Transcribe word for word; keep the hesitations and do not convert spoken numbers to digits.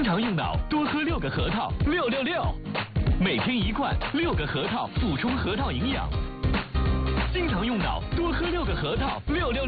经常用脑，多喝六个核桃，六六六。每天一罐，六个核桃补充核桃营养。经常用脑，多喝六个核桃，六六六。